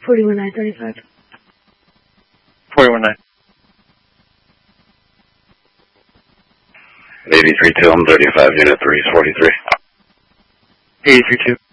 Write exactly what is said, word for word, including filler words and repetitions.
forty-one nine thirty-five. forty-one nine. eighty-three two, I'm thirty-five, unit three forty-three. eighty-three two.